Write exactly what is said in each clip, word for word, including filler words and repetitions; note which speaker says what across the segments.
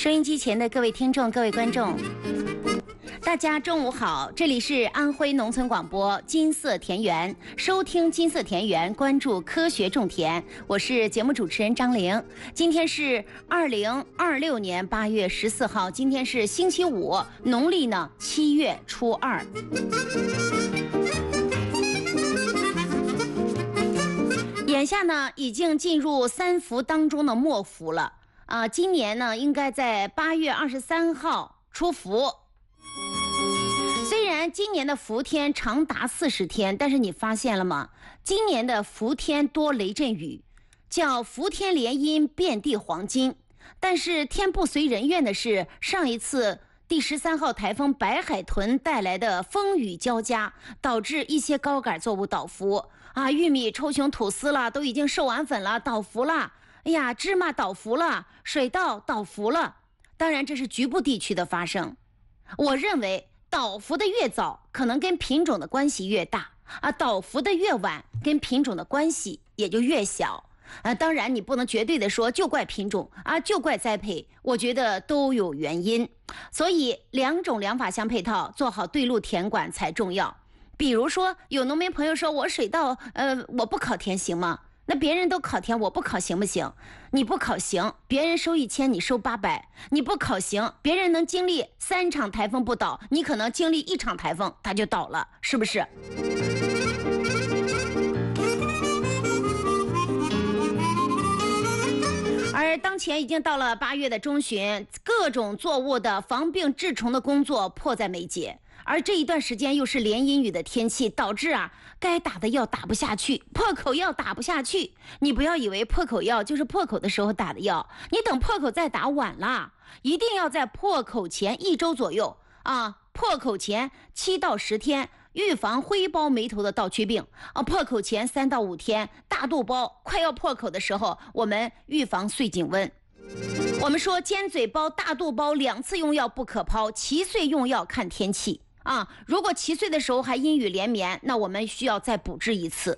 Speaker 1: 收音机前的各位听众、各位观众，大家中午好！这里是安徽农村广播金色田园，收听金色田园，关注科学种田。我是节目主持人张玲。今天是二零二六年八月十四号，今天是星期五，农历呢七月初二。眼下呢，已经进入三伏当中的末伏了。啊、呃，今年呢，应该在八月二十三号出伏。虽然今年的伏天长达四十天，但是你发现了吗？今年的伏天多雷阵雨，叫伏天连阴，遍地黄金。但是天不随人愿的是，上一次第十三号台风白海豚带来的风雨交加，导致一些高杆作物倒伏啊，玉米、抽熊、吐司了，都已经授完粉了，倒伏了。哎呀，芝麻倒伏了，水稻倒伏了。当然，这是局部地区的发生。我认为倒伏的越早，可能跟品种的关系越大啊；倒伏的越晚，跟品种的关系也就越小。啊，当然你不能绝对的说就怪品种啊，就怪栽培，我觉得都有原因。所以两种两法相配套，做好对路田管才重要。比如说，有农民朋友说我水稻，呃，我不考田行吗？那别人都考田，我不考行不行？你不考行，别人收一千，你收八百；你不考行，别人能经历三场台风不倒，你可能经历一场台风它就倒了，是不是？而当前已经到了八月的中旬，各种作物的防病治虫的工作迫在眉睫。而这一段时间又是连阴雨的天气，导致啊该打的药打不下去，破口药打不下去。你不要以为破口药就是破口的时候打的药，你等破口再打晚了，一定要在破口前一周左右啊，破口前七到十天预防灰包霉头的稻曲病啊，破口前三到五天大肚包快要破口的时候，我们预防碎颈瘟。我们说尖嘴包、大肚包两次用药不可抛，七岁用药看天气。啊，如果七岁的时候还阴雨连绵，那我们需要再补治一次。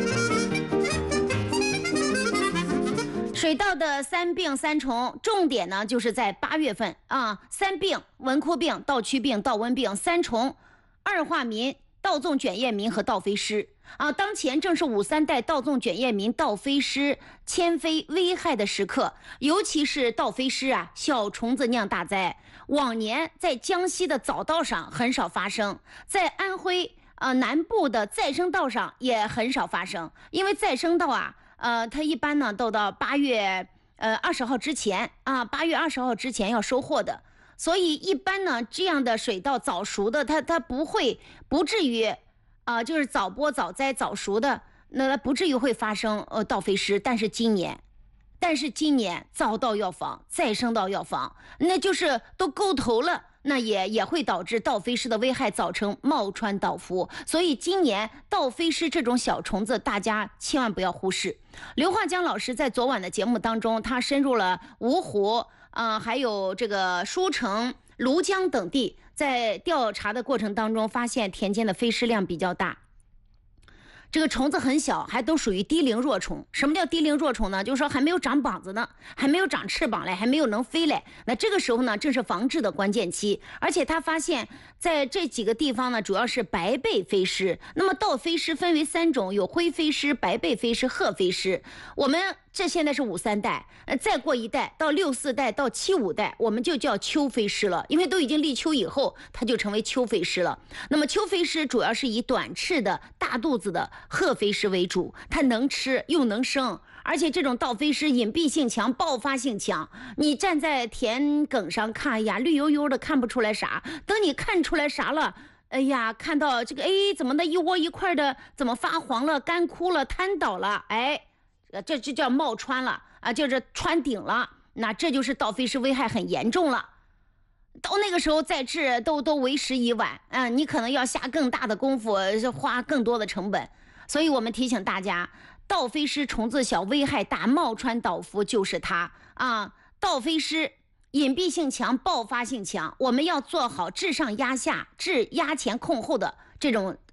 Speaker 1: 水稻的三病三虫，重点呢就是在八月份啊，三病：蚊枯病、稻曲病、稻瘟病；三虫：二化民、稻纵卷叶民和稻飞虱啊。当前正是五三代稻纵卷叶民、稻飞虱迁飞危害的时刻，尤其是稻飞虱啊，小虫子酿大灾。往年在江西的早稻上很少发生，在安徽呃南部的再生稻上也很少发生，因为再生稻啊，呃，它一般呢都到八月呃二十号之前啊，八月二十号之前要收获的。所以一般呢，这样的水稻早熟的，它它不会不至于啊、呃，就是早播早栽早熟的，那不至于会发生呃稻飞虱。但是今年，但是今年早稻要防，再生稻要防，那就是都沟头了，那也也会导致稻飞虱的危害，造成冒穿倒伏。所以今年稻飞虱这种小虫子，大家千万不要忽视。刘化江老师在昨晚的节目当中，他深入了芜湖。啊、呃，还有这个舒城、庐江等地，在调查的过程当中，发现田间的飞虱量比较大。这个虫子很小，还都属于低龄弱虫。什么叫低龄弱虫呢？就是说还没有长膀子呢，还没有长翅膀嘞，还没有能飞嘞。那这个时候呢，正是防治的关键期。而且他发现，在这几个地方呢，主要是白背飞虱。那么稻飞虱分为三种，有灰飞虱、白背飞虱、褐飞虱。我们这现在是五三代，呃，再过一代到六四代到七五代，我们就叫秋飞虱了，因为都已经立秋以后，它就成为秋飞虱了。那么秋飞虱主要是以短翅的大肚子的褐飞虱为主，它能吃又能生，而且这种稻飞虱隐蔽性强，爆发性强。你站在田埂上看呀，绿油油的看不出来啥，等你看出来啥了，哎呀，看到这个，哎，怎么那一窝一块的，怎么发黄了、干枯了、瘫倒了？哎。这就叫冒穿了啊，就是穿顶了，那这就是稻飞虱危害很严重了。到那个时候再治都都为时已晚，嗯，你可能要下更大的功夫，花更多的成本。所以我们提醒大家，稻飞虱虫子小，危害大，冒穿倒伏就是它啊。稻飞虱隐蔽性强，爆发性强，我们要做好治上压下、治压前控后的这种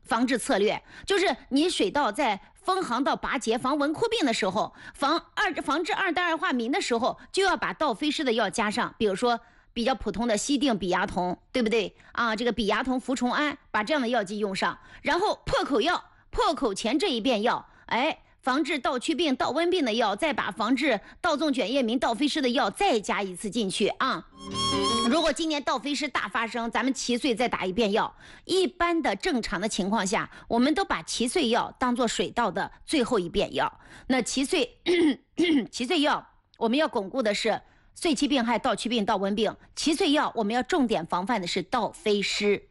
Speaker 1: 防治策略，就是你水稻在封航道拔节防蚊枯病的时候，防二防治二代二化民的时候，就要把稻飞虱的药加上，比如说比较普通的西定比亚酮，对不对啊？这个比亚酮伏虫胺，把这样的药剂用上，然后破口药，破口前这一遍药，哎。防治稻曲病、稻瘟病的药，再把防治稻纵卷叶鸣、稻飞虱的药再加一次进去啊。如果今年稻飞虱大发生，咱们七岁再打一遍药。一般的正常的情况下，我们都把七岁药当做水稻的最后一遍药。那七岁七岁药，我们要巩固的是岁期病害、稻曲病、稻瘟病。七岁药我们要重点防范的是稻飞虱。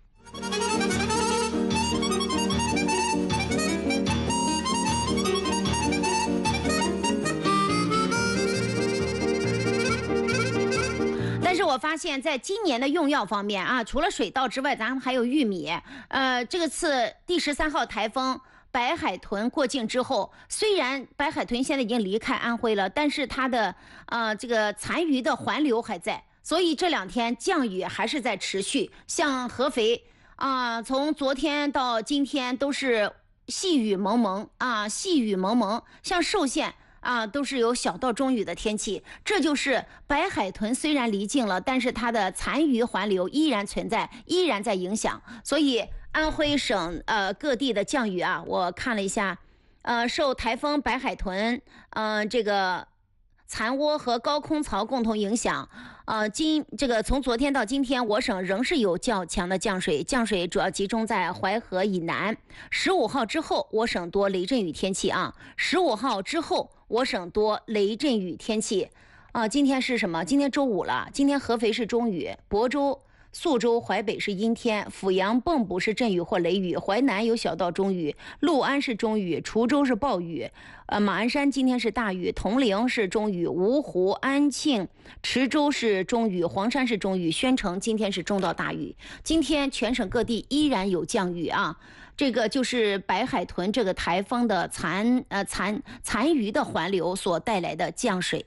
Speaker 1: 但是我发现在今年的用药方面啊，除了水稻之外，咱们还有玉米。呃，这个次第十三号台风白海豚过境之后，虽然白海豚现在已经离开安徽了，但是它的呃这个残余的环流还在，所以这两天降雨还是在持续。像合肥啊、呃，从昨天到今天都是细雨蒙蒙啊，细雨蒙蒙。像寿县啊，都是有小到中雨的天气，这就是白海豚虽然离境了，但是它的残余环流依然存在，依然在影响。所以安徽省呃各地的降雨啊，我看了一下，呃，受台风白海豚呃这个残涡和高空槽共同影响，呃，今这个从昨天到今天，我省仍是有较强的降水，降水主要集中在淮河以南。十五号之后，我省多雷阵雨天气啊。十五号之后，我省多雷阵雨天气啊。今天是什么？今天周五了。今天合肥是中雨，亳州、宿州、淮北是阴天，阜阳、蚌埠是阵雨或雷雨，淮南有小到中雨，六安是中雨，滁州是暴雨，呃，马鞍山今天是大雨，铜陵是中雨，芜湖、安庆、池州是中雨，黄山是中雨，宣城今天是中到大雨。今天全省各地依然有降雨啊。这个就是白海豚这个台风的残呃残残余的环流所带来的降水。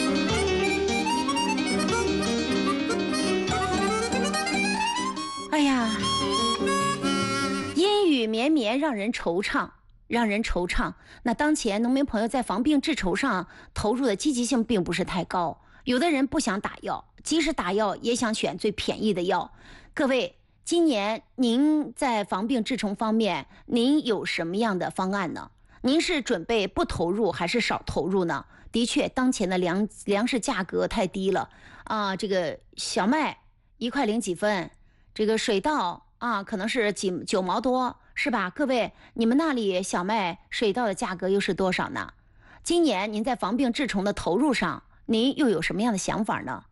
Speaker 1: 哎呀，阴雨绵绵让人惆怅，让人惆怅。那当前农民朋友在防病治筹上投入的积极性并不是太高，有的人不想打药，即使打药也想选最便宜的药。各位，今年您在防病治虫方面，您有什么样的方案呢？您是准备不投入还是少投入呢？的确，当前的粮粮食价格太低了啊，这个小麦一块零几分，这个水稻啊可能是几九毛多，是吧？各位，你们那里小麦、水稻的价格又是多少呢？今年您在防病治虫的投入上，您又有什么样的想法呢？